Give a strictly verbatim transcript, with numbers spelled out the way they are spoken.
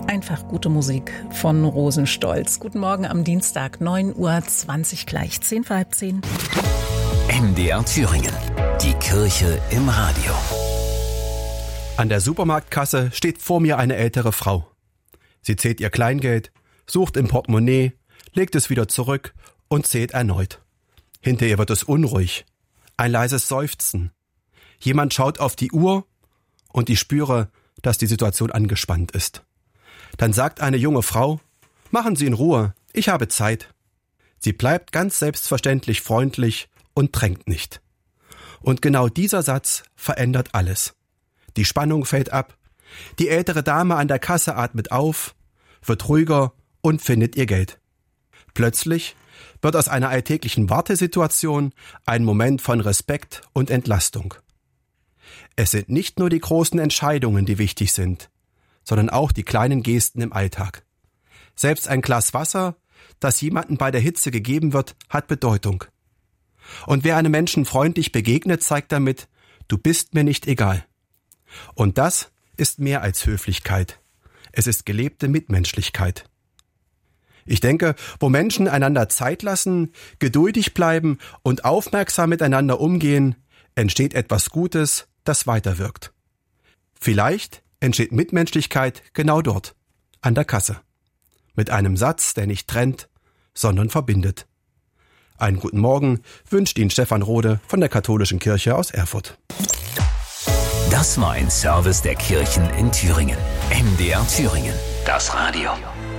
Einfach gute Musik von Rosenstolz. Guten Morgen am Dienstag, neun Uhr zwanzig gleich, zehn vor halb zehn. M D R Thüringen, die Kirche im Radio. An der Supermarktkasse steht vor mir eine ältere Frau. Sie zählt ihr Kleingeld, sucht im Portemonnaie, legt es wieder zurück und zählt erneut. Hinter ihr wird es unruhig. Ein leises Seufzen. Jemand schaut auf die Uhr und ich spüre, dass die Situation angespannt ist. Dann sagt eine junge Frau, machen Sie in Ruhe, ich habe Zeit. Sie bleibt ganz selbstverständlich freundlich und drängt nicht. Und genau dieser Satz verändert alles. Die Spannung fällt ab, die ältere Dame an der Kasse atmet auf, wird ruhiger und findet ihr Geld. Plötzlich wird aus einer alltäglichen Wartesituation ein Moment von Respekt und Entlastung. Es sind nicht nur die großen Entscheidungen, die wichtig sind, sondern auch die kleinen Gesten im Alltag. Selbst ein Glas Wasser, das jemandem bei der Hitze gegeben wird, hat Bedeutung. Und wer einem Menschen freundlich begegnet, zeigt damit, du bist mir nicht egal. Und das ist mehr als Höflichkeit. Es ist gelebte Mitmenschlichkeit. Ich denke, wo Menschen einander Zeit lassen, geduldig bleiben und aufmerksam miteinander umgehen, entsteht etwas Gutes, das weiterwirkt. Vielleicht entsteht Mitmenschlichkeit genau dort, an der Kasse. Mit einem Satz, der nicht trennt, sondern verbindet. Einen guten Morgen wünscht Ihnen Stefan Rode von der Katholischen Kirche aus Erfurt. Das war ein Service der Kirchen in Thüringen. M D R Thüringen, das Radio.